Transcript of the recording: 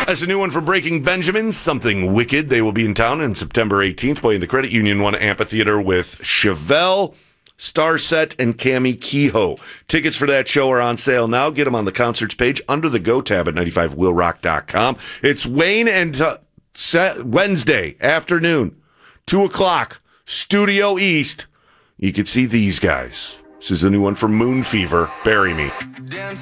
That's a new one for Breaking Benjamin, Something Wicked. They will be in town on September 18th, playing the Credit Union 1 Amphitheater with Chevelle, Starset, and Cammie Kehoe. Tickets for that show are on sale now. Get them on the concerts page under the Go tab at 95willrock.com. It's Wayne and Wednesday afternoon, 2 o'clock, Studio East. You can see these guys. This is a new one for Moon Fever, Bury Me.